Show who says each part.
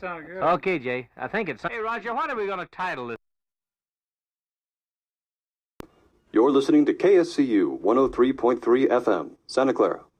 Speaker 1: sounded good.
Speaker 2: Okay, Jay. I think it's... Hey, Roger, what are we going to title this?
Speaker 3: You're listening to KSCU 103.3 FM, Santa Clara.